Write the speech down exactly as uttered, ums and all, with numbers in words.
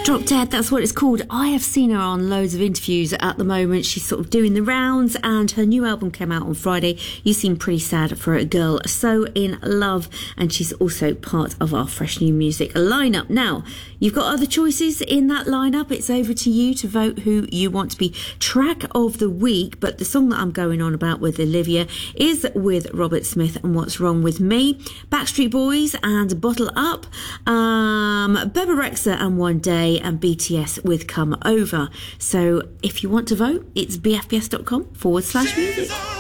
Drop Dead, that's what it's called. I have seen her on loads of interviews at the moment. She's sort of doing the rounds, and her new album came out on Friday. You seem pretty sad for a girl so in love, and she's also part of our fresh new music lineup. Now, you've got other choices in that lineup. It's over to you to vote who you want to be track of the week, but the song that I'm going on about with Olivia is with Robert Smith and What's Wrong With Me, Backstreet Boys and Bottle Up, um, Bebe Rexha and One Day, and B T S with Come Over. So if you want to vote, it's bfbs.com forward slash music.